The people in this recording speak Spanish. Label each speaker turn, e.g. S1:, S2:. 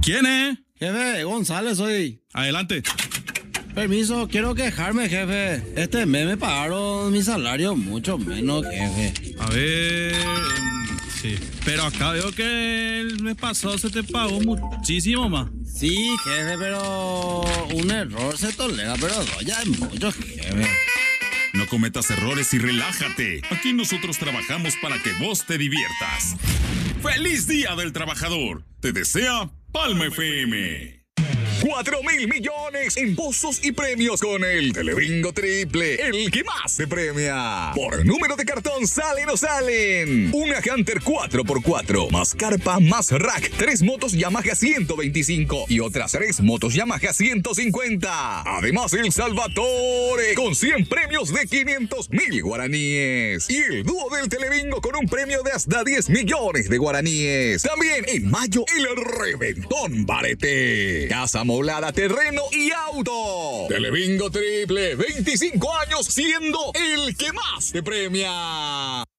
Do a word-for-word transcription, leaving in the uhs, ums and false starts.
S1: ¿Quién es?
S2: Jefe, González soy.
S1: Adelante.
S2: Permiso, quiero quejarme, jefe. Este mes me pagaron mi salario mucho menos, jefe.
S1: A ver... Sí. Pero acá veo que el mes pasado se te pagó muchísimo más.
S2: Sí, jefe, pero un error se tolera, pero dos ya es mucho, jefe.
S3: No cometas errores y relájate. Aquí nosotros trabajamos para que vos te diviertas. ¡Feliz Día del Trabajador! Te desea Palma F M.
S4: Cuatro mil millones en pozos y premios con el Telebingo Triple, el que más se premia. Por número de cartón salen o salen. Una Hunter cuatro por cuatro, más carpa, más rack, tres motos Yamaha ciento veinticinco y otras tres motos Yamaha ciento cincuenta. Además el Salvatore con cien premios de quinientos mil guaraníes. Y el dúo del Telebingo con un premio de hasta diez millones de guaraníes. También en mayo el Reventón Barete. Casa moblada, terreno y auto. Telebingo Triple, veinticinco años siendo el que más te premia.